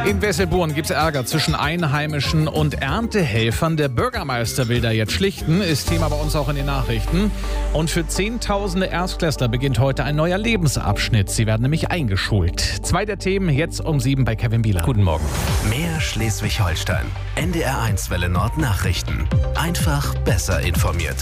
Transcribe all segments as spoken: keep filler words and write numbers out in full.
In Wesselburen gibt es Ärger zwischen Einheimischen und Erntehelfern. Der Bürgermeister will da jetzt schlichten, ist Thema bei uns auch in den Nachrichten. Und für Zehntausende Erstklässler beginnt heute ein neuer Lebensabschnitt. Sie werden nämlich eingeschult. Zwei der Themen jetzt um sieben bei Kevin Bieler. Guten Morgen. Mehr Schleswig-Holstein. N D R eins Welle Nord Nachrichten. Einfach besser informiert.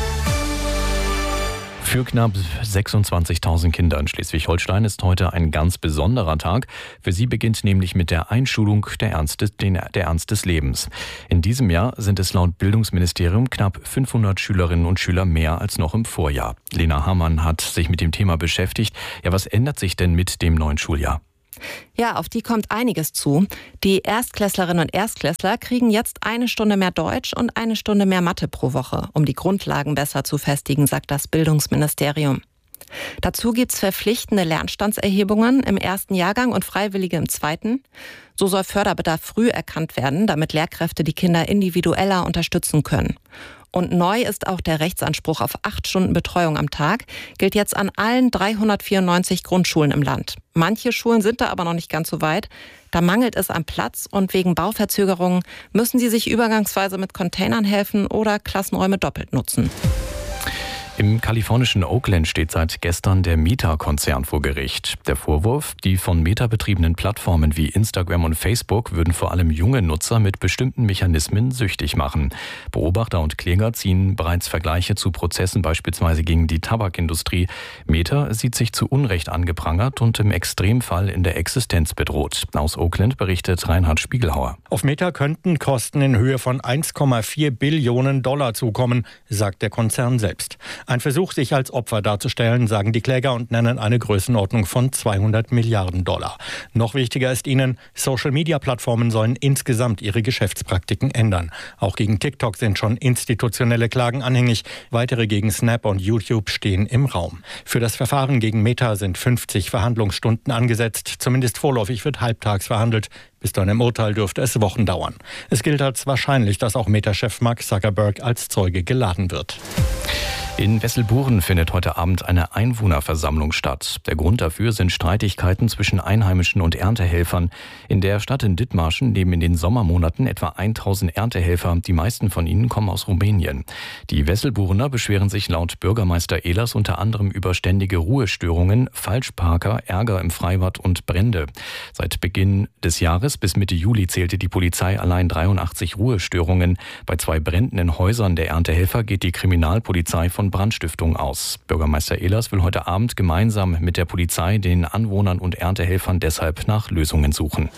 Für knapp sechsundzwanzigtausend Kinder in Schleswig-Holstein ist heute ein ganz besonderer Tag. Für sie beginnt nämlich mit der Einschulung der Ernst des, der Ernst des Lebens. In diesem Jahr sind es laut Bildungsministerium knapp fünfhundert Schülerinnen und Schüler mehr als noch im Vorjahr. Lena Hamann hat sich mit dem Thema beschäftigt. Ja, was ändert sich denn mit dem neuen Schuljahr? Ja, auf die kommt einiges zu. Die Erstklässlerinnen und Erstklässler kriegen jetzt eine Stunde mehr Deutsch und eine Stunde mehr Mathe pro Woche, um die Grundlagen besser zu festigen, sagt das Bildungsministerium. Dazu gibt's verpflichtende Lernstandserhebungen im ersten Jahrgang und freiwillige im zweiten. So soll Förderbedarf früh erkannt werden, damit Lehrkräfte die Kinder individueller unterstützen können. Und neu ist auch der Rechtsanspruch auf acht Stunden Betreuung am Tag, gilt jetzt an allen dreihundertvierundneunzig Grundschulen im Land. Manche Schulen sind da aber noch nicht ganz so weit. Da mangelt es am Platz und wegen Bauverzögerungen müssen sie sich übergangsweise mit Containern helfen oder Klassenräume doppelt nutzen. Im kalifornischen Oakland steht seit gestern der Meta-Konzern vor Gericht. Der Vorwurf, die von Meta betriebenen Plattformen wie Instagram und Facebook würden vor allem junge Nutzer mit bestimmten Mechanismen süchtig machen. Beobachter und Kläger ziehen bereits Vergleiche zu Prozessen beispielsweise gegen die Tabakindustrie. Meta sieht sich zu Unrecht angeprangert und im Extremfall in der Existenz bedroht. Aus Oakland berichtet Reinhard Spiegelhauer. Auf Meta könnten Kosten in Höhe von eins Komma vier Billionen Dollar zukommen, sagt der Konzern selbst. Ein Versuch, sich als Opfer darzustellen, sagen die Kläger und nennen eine Größenordnung von zweihundert Milliarden Dollar. Noch wichtiger ist ihnen, Social-Media-Plattformen sollen insgesamt ihre Geschäftspraktiken ändern. Auch gegen TikTok sind schon institutionelle Klagen anhängig. Weitere gegen Snap und YouTube stehen im Raum. Für das Verfahren gegen Meta sind fünfzig Verhandlungsstunden angesetzt. Zumindest vorläufig wird halbtags verhandelt. Bis zu einem Urteil dürfte es Wochen dauern. Es gilt als wahrscheinlich, dass auch Meta-Chef Mark Zuckerberg als Zeuge geladen wird. In Wesselburen findet heute Abend eine Einwohnerversammlung statt. Der Grund dafür sind Streitigkeiten zwischen Einheimischen und Erntehelfern. In der Stadt in Dithmarschen leben in den Sommermonaten etwa tausend Erntehelfer. Die meisten von ihnen kommen aus Rumänien. Die Wesselburener beschweren sich laut Bürgermeister Ehlers unter anderem über ständige Ruhestörungen, Falschparker, Ärger im Freibad und Brände. Seit Beginn des Jahres bis Mitte Juli zählte die Polizei allein dreiundachtzig Ruhestörungen. Bei zwei Bränden in Häusern der Erntehelfer geht die Kriminalpolizei von Brandstiftung aus. Bürgermeister Ehlers will heute Abend gemeinsam mit der Polizei, den Anwohnern und Erntehelfern deshalb nach Lösungen suchen.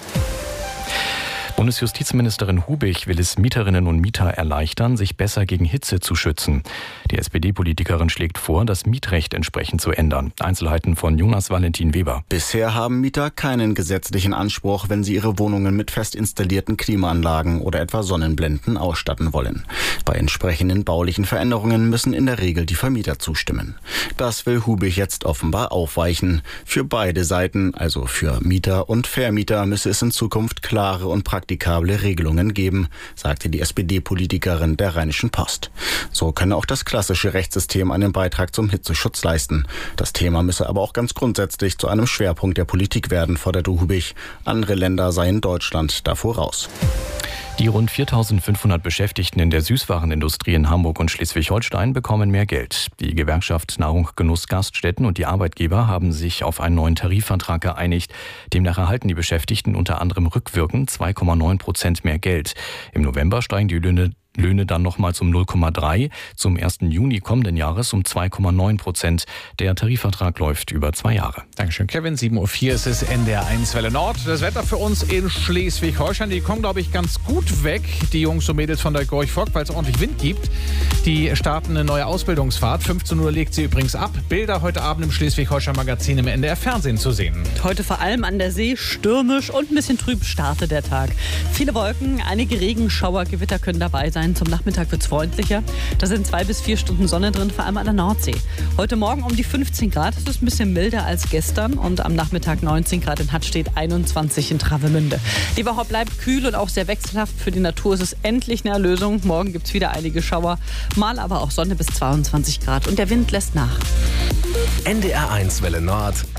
Bundesjustizministerin Hubich will es Mieterinnen und Mieter erleichtern, sich besser gegen Hitze zu schützen. Die S P D-Politikerin schlägt vor, das Mietrecht entsprechend zu ändern. Einzelheiten von Jonas Valentin Weber. Bisher haben Mieter keinen gesetzlichen Anspruch, wenn sie ihre Wohnungen mit fest installierten Klimaanlagen oder etwa Sonnenblenden ausstatten wollen. Bei entsprechenden baulichen Veränderungen müssen in der Regel die Vermieter zustimmen. Das will Hubich jetzt offenbar aufweichen. Für beide Seiten, also für Mieter und Vermieter, müsse es in Zukunft klare und praktikable Regelungen geben, sagte die S P D-Politikerin der Rheinischen Post. So könne auch das klassische Rechtssystem einen Beitrag zum Hitzeschutz leisten. Das Thema müsse aber auch ganz grundsätzlich zu einem Schwerpunkt der Politik werden, forderte Hubich. Andere Länder seien Deutschland da voraus. Die rund viertausendfünfhundert Beschäftigten in der Süßwarenindustrie in Hamburg und Schleswig-Holstein bekommen mehr Geld. Die Gewerkschaft Nahrung Genuss Gaststätten und die Arbeitgeber haben sich auf einen neuen Tarifvertrag geeinigt. Demnach erhalten die Beschäftigten unter anderem rückwirkend zwei Komma neun Prozent mehr Geld. Im November steigen die Löhne Löhne dann nochmals um null Komma drei, zum ersten Juni kommenden Jahres um zwei Komma neun Prozent. Der Tarifvertrag läuft über zwei Jahre. Dankeschön, Kevin. sieben Uhr vier ist es, N D R eins Welle Nord. Das Wetter für uns in Schleswig-Holstein, die kommen, glaube ich, ganz gut weg, die Jungs und Mädels von der Gorch Fock, weil es ordentlich Wind gibt. Die starten eine neue Ausbildungsfahrt. fünfzehn Uhr legt sie übrigens ab. Bilder heute Abend im Schleswig-Holstein-Magazin im N D R Fernsehen zu sehen. Heute vor allem an der See stürmisch und ein bisschen trüb startet der Tag. Viele Wolken, einige Regenschauer, Gewitter können dabei sein. Zum Nachmittag wird es freundlicher. Da sind zwei bis vier Stunden Sonne drin, vor allem an der Nordsee. Heute Morgen um die fünfzehn Grad. Das ist ein bisschen milder als gestern. Und am Nachmittag neunzehn Grad in Hattstedt, einundzwanzig in Travemünde. Die Woche bleibt kühl und auch sehr wechselhaft. Für die Natur ist es endlich eine Erlösung. Morgen gibt es wieder einige Schauer. Mal aber auch Sonne bis zweiundzwanzig Grad. Und der Wind lässt nach. N D R eins Welle Nord.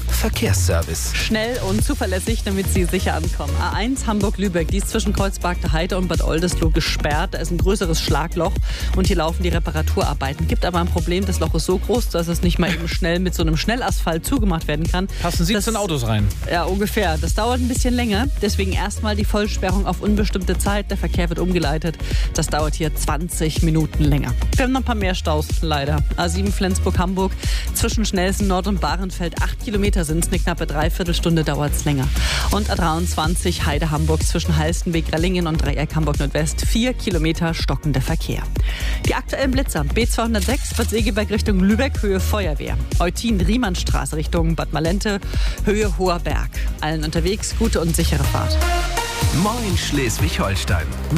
Verkehrsservice. Schnell und zuverlässig, damit Sie sicher ankommen. A eins Hamburg-Lübeck, die ist zwischen Kreuzberg Heide und Bad Oldesloe gesperrt. Da ist ein größeres Schlagloch und hier laufen die Reparaturarbeiten. Gibt aber ein Problem, das Loch ist so groß, dass es nicht mal eben schnell mit so einem Schnellasphalt zugemacht werden kann. Passen siebzehn das, Autos rein. Ja, ungefähr. Das dauert ein bisschen länger. Deswegen erstmal die Vollsperrung auf unbestimmte Zeit. Der Verkehr wird umgeleitet. Das dauert hier zwanzig Minuten länger. Wir haben noch ein paar mehr Staus, leider. A sieben Flensburg-Hamburg, zwischen Schnelsen Nord und Bahrenfeld. Acht Kilometer sind es, eine knappe Dreiviertelstunde dauert es länger. Und A dreiundzwanzig Heide-Hamburg zwischen Halstenbek, Rellingen und Dreieck Hamburg-Nordwest. Vier Kilometer stockender Verkehr. Die aktuellen Blitzer. B zweihundertsechs, Bad Segeberg Richtung Lübeck, Höhe Feuerwehr. Eutin, Riemannstraße Richtung Bad Malente, Höhe Hoher Berg. Allen unterwegs, gute und sichere Fahrt. Moin Schleswig-Holstein.